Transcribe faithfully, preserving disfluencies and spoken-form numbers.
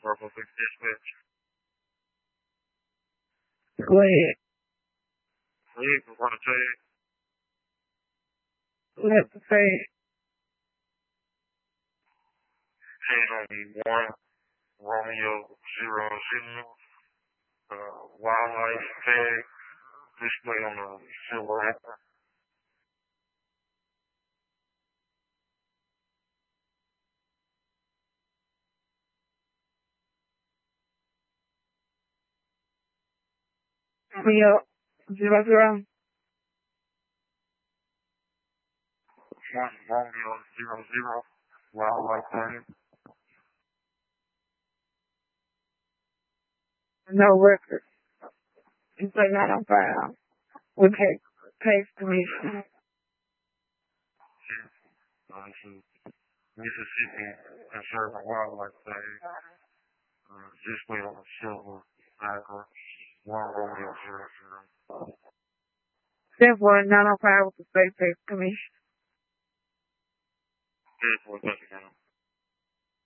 Purple Six Dispatch. Go ahead. Leave for one two. Let the say Channel one, Romeo zero zero. Uh, wildlife tag display on the silver apple. Romeo zero zero. One Romeo zero zero. Wildlife tag. No record. You say not on file. We pay pay commission. Uh, this is Mississippi Conserving Wildlife Tag. Uh, display on the silver apple. One Romeo zero zero. Therefore, not on file with the state pay commission. Therefore, thank you,